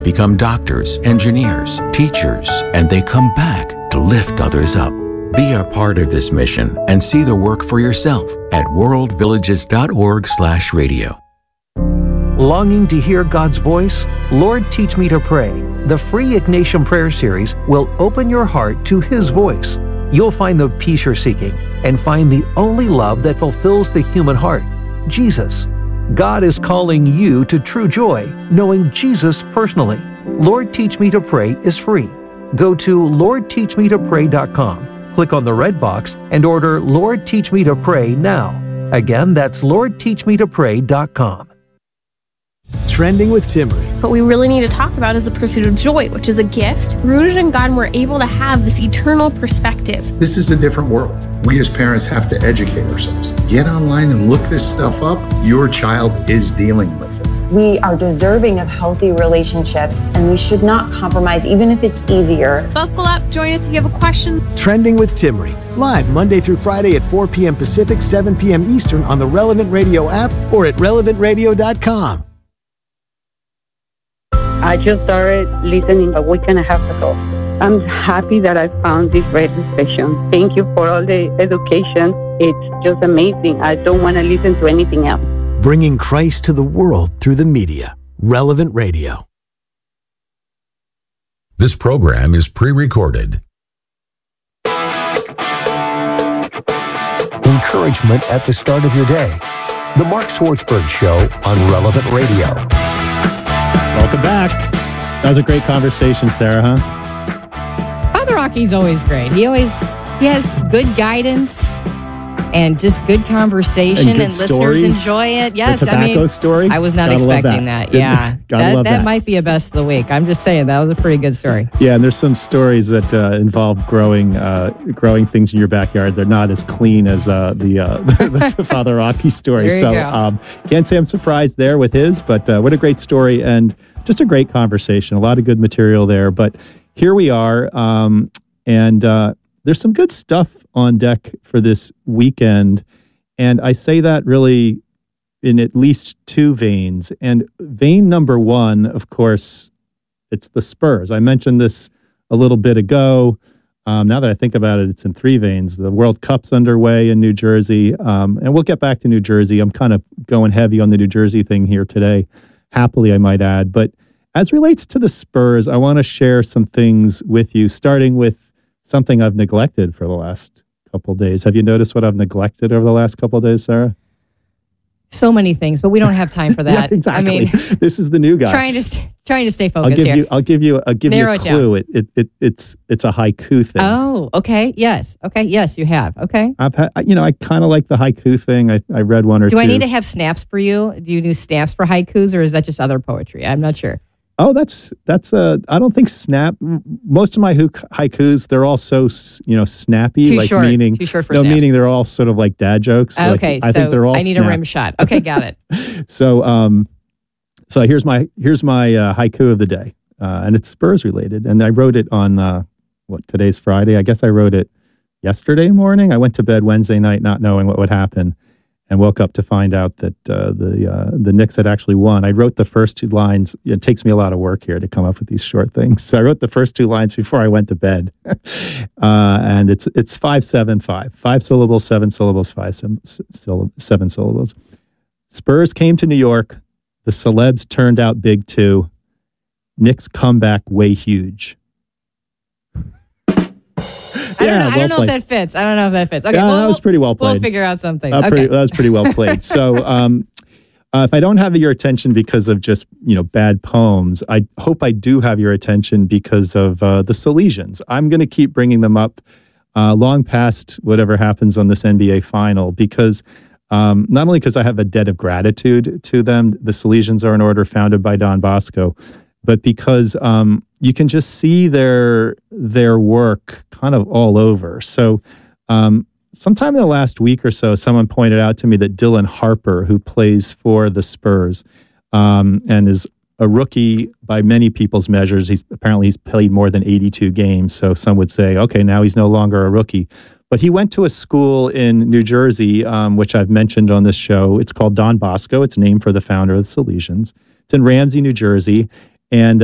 become doctors, engineers, teachers, and they come back to lift others up. Be a part of this mission and see the work for yourself at worldvillages.org/radio. Longing to hear God's voice? Lord, Teach Me to Pray. The free Ignatian Prayer Series will open your heart to His voice. You'll find the peace you're seeking and find the only love that fulfills the human heart, Jesus. God is calling you to true joy, knowing Jesus personally. Lord, Teach Me to Pray is free. Go to LordTeachMeToPray.com, click on the red box, and order Lord, Teach Me to Pray now. Again, that's LordTeachMeToPray.com. Trending with Timmery. What we really need to talk about is the pursuit of joy, which is a gift. Rooted in God, and we're able to have this eternal perspective. This is a different world. We as parents have to educate ourselves. Get online and look this stuff up. Your child is dealing with it. We are deserving of healthy relationships, and we should not compromise, even if it's easier. Buckle up, join us if you have a question. Trending with Timmery. Live Monday through Friday at 4 p.m. Pacific, 7 p.m. Eastern on the Relevant Radio app or at relevantradio.com. I just started listening a week and a half ago. I'm happy that I found this radio station. Thank you for all the education. It's just amazing. I don't want to listen to anything else. Bringing Christ to the world through the media. Relevant Radio. This program is pre-recorded. Encouragement at the start of your day. The Mark Swartzberg Show on Relevant Radio. Welcome back. That was a great conversation, Sarah, huh? Father Rocky's always great. He has good guidance and just good conversation, and listeners enjoy it. Yes, the tobacco story. I was not expecting that. Yeah, that might be a best of the week. I'm just saying that was a pretty good story. Yeah, and there's some stories that involve growing things in your backyard. They're not as clean as the Father Rocky story. There you go. Can't say I'm surprised there with his, but what a great story and just a great conversation. A lot of good material there. But here we are, and there's some good stuff on deck for this weekend. And I say that really in at least two veins. And vein number one, of course, it's the Spurs. I mentioned this a little bit ago. Now that I think about it, it's in three veins. The World Cup's underway in New Jersey. And we'll get back to New Jersey. I'm kind of going heavy on the New Jersey thing here today. Happily, I might add. But as relates to the Spurs, I want to share some things with you, starting with something I've neglected for the last couple of days. Have you noticed what I've neglected over the last couple of days, Sarah? So many things, but we don't have time for that. Yeah, exactly. I mean, this is the new guy. Trying to stay focused here. I'll give you a clue. It's a haiku thing. Oh, okay. Yes. Okay. Yes, you have. Okay. I kind of like the haiku thing. I read one or two. Do I need to have snaps for you? Do you do snaps for haikus, or is that just other poetry? I'm not sure. Oh, that's I don't think snap. Most of my haikus, they're all so snappy, too short for snaps. Meaning they're all sort of like dad jokes. Okay, I think they're all. I need a rim shot. Okay, got it. So here's my haiku of the day, and it's Spurs related, and I wrote it on today's Friday. I guess I wrote it yesterday morning. I went to bed Wednesday night not knowing what would happen, and woke up to find out that the Knicks had actually won. I wrote the first two lines. It takes me a lot of work here to come up with these short things. So I wrote the first two lines before I went to bed. And it's 5-7-5. 5 syllables, 7 syllables, 7 syllables. Spurs came to New York. The celebs turned out big too. Knicks comeback way huge. I don't know if that fits. Okay, yeah, that was pretty well played. We'll figure out something. That was pretty well played. So if I don't have your attention because of just bad poems, I hope I do have your attention because of the Salesians. I'm going to keep bringing them up long past whatever happens on this NBA final because not only because I have a debt of gratitude to them, the Salesians are an order founded by Don Bosco, but because you can just see their work kind of all over. So sometime in the last week or so, someone pointed out to me that Dylan Harper, who plays for the Spurs and is a rookie by many people's measures, he's played more than 82 games. So some would say, okay, now he's no longer a rookie. But he went to a school in New Jersey, which I've mentioned on this show. It's called Don Bosco. It's named for the founder of the Salesians. It's in Ramsey, New Jersey. And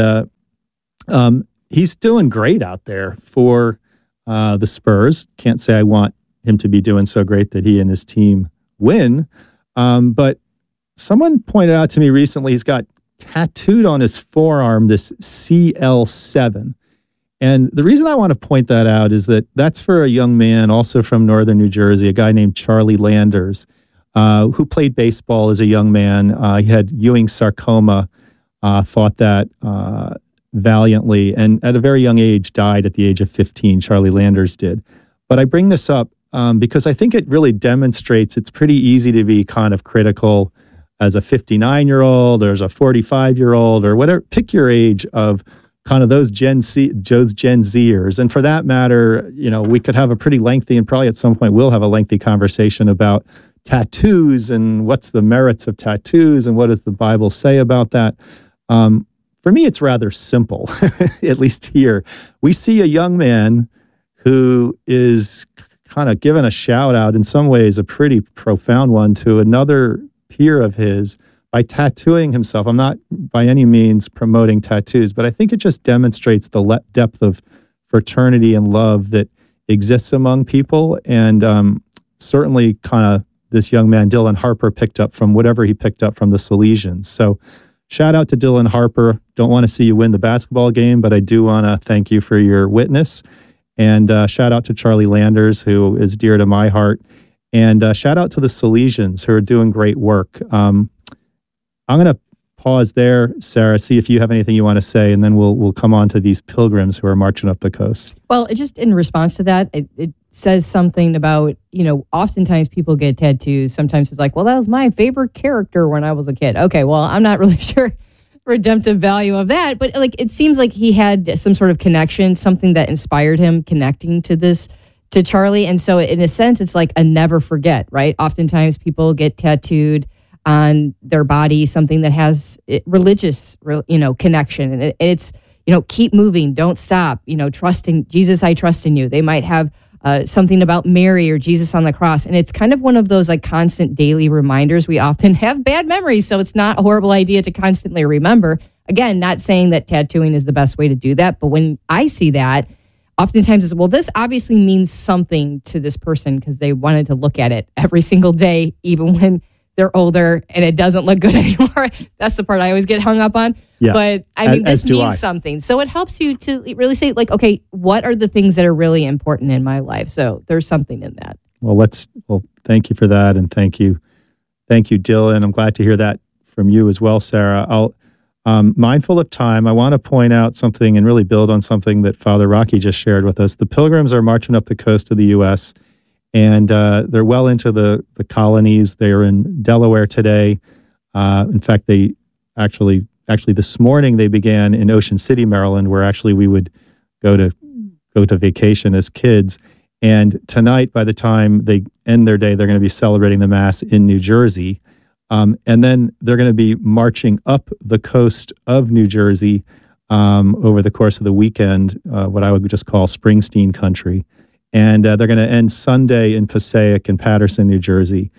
he's doing great out there for the Spurs. Can't say I want him to be doing so great that he and his team win. But someone pointed out to me recently, he's got tattooed on his forearm this CL7. And the reason I want to point that out is that that's for a young man, also from northern New Jersey, a guy named Charlie Landers, who played baseball as a young man. He had Ewing sarcoma, fought that valiantly, and at a very young age died at the age of 15. Charlie Landers did. But I bring this up because I think it really demonstrates it's pretty easy to be kind of critical as a 59-year-old or as a 45-year-old or whatever. Pick your age of kind of those Gen Zers. And for that matter, we could have a pretty lengthy, and probably at some point we'll have a lengthy conversation about tattoos and what's the merits of tattoos and what does the Bible say about that. For me, it's rather simple, at least here. We see a young man who is kind of given a shout out, in some ways a pretty profound one, to another peer of his by tattooing himself. I'm not by any means promoting tattoos, but I think it just demonstrates the depth of fraternity and love that exists among people. And certainly kind of this young man, Dylan Harper, picked up from whatever he picked up from the Salesians. So shout out to Dylan Harper. Don't want to see you win the basketball game, but I do want to thank you for your witness. And shout out to Charlie Landers, who is dear to my heart. And shout out to the Salesians, who are doing great work. I'm going to pause there, Sarah, see if you have anything you want to say, and then we'll come on to these pilgrims who are marching up the coast. Well, just in response to that, it says something about, oftentimes people get tattoos. Sometimes it's like, well, that was my favorite character when I was a kid. Okay, well, I'm not really sure redemptive value of that, but it seems like he had some sort of connection, something that inspired him connecting to Charlie. And so in a sense, it's like a never forget, right? Oftentimes people get tattooed on their body, something that has religious, connection. And it's, keep moving, don't stop, trusting Jesus, I trust in you. They might have something about Mary or Jesus on the cross. And it's kind of one of those constant daily reminders. We often have bad memories, so it's not a horrible idea to constantly remember. Again, not saying that tattooing is the best way to do that, but when I see that, oftentimes it's, well, this obviously means something to this person because they wanted to look at it every single day, even when they're older and it doesn't look good anymore. That's the part I always get hung up on. Yeah. But I mean, this means something. So it helps you to really say, okay, what are the things that are really important in my life? So there's something in that. Well, thank you for that. And thank you, Dylan. I'm glad to hear that from you as well, Sarah. Mindful of time, I want to point out something and really build on something that Father Rocky just shared with us. The pilgrims are marching up the coast of the U.S., and they're well into the colonies. They're in Delaware today. In fact, they actually this morning they began in Ocean City, Maryland, where actually we would go to vacation as kids. And tonight, by the time they end their day, they're going to be celebrating the Mass in New Jersey. And then they're going to be marching up the coast of New Jersey over the course of the weekend, what I would just call Springsteen country. And they're going to end Sunday in Passaic and Paterson, New Jersey.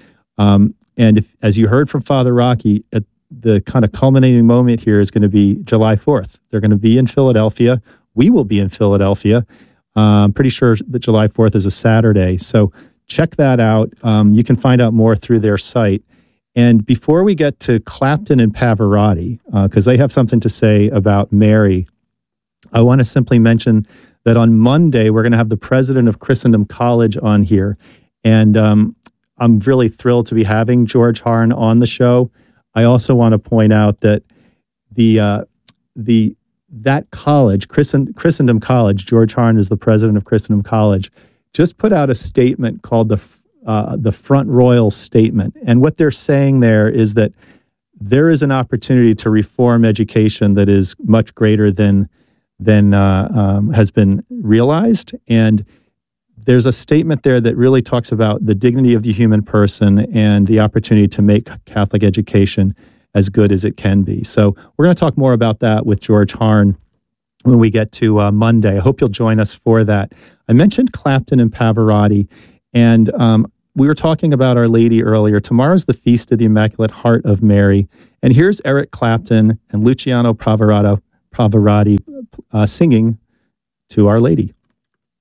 And as you heard from Father Rocky, the kind of culminating moment here is going to be July 4th. They're going to be in Philadelphia. We will be in Philadelphia. I'm pretty sure that July 4th is a Saturday. So check that out. You can find out more through their site. And before we get to Clapton and Pavarotti, because they have something to say about Mary, I want to simply mention that on Monday, we're going to have the president of Christendom College on here. And I'm really thrilled to be having George Harn on the show. I also want to point out that that college, Christendom College, George Harn is the president of Christendom College, just put out a statement called the Front Royal Statement. And what they're saying there is that there is an opportunity to reform education that is much greater than has been realized. And there's a statement there that really talks about the dignity of the human person and the opportunity to make Catholic education as good as it can be. So we're going to talk more about that with George Harn when we get to Monday. I hope you'll join us for that. I mentioned Clapton and Pavarotti, and we were talking about Our Lady earlier. Tomorrow's the Feast of the Immaculate Heart of Mary. And here's Eric Clapton and Luciano Pavarotti Pavarotti singing to Our Lady.